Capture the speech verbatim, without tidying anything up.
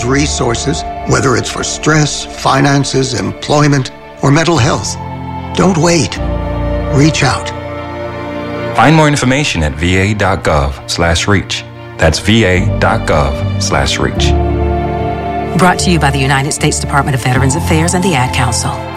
has resources, whether it's for stress, finances, employment, or mental health. Don't wait. Reach out. Find more information at va.gov slash reach. That's va.gov slash reach. Brought to you by the United States Department of Veterans Affairs and the Ad Council.